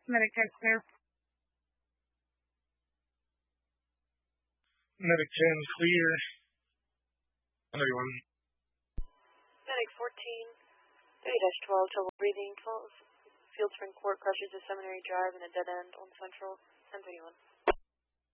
Medic 10 clear. Medic 10 clear. Everyone. Medic 14, 30-12, trouble breathing, Field Spring Court crushes the Seminary Drive in a dead end on Central, 1031.